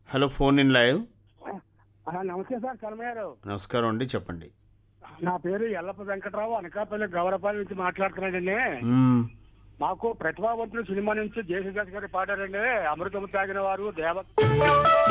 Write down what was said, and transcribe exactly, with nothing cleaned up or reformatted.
Hello, phone in live. ఆ, నమస్తే sir Sharma గారు. నమస్కారం అండి, చెప్పండి. నా పేరు ఎల్లప్ప వెంకట్రావు, అనకాపల్లి గౌరపాలెం నుంచి మాట్లాడుతున్నానండి. మ్మ్. మాకు ప్రతిభావంతులు సినిమా నుంచి జేసీదాస్ గారు పాడారండి. అమృతం తాగిన వారు దేవ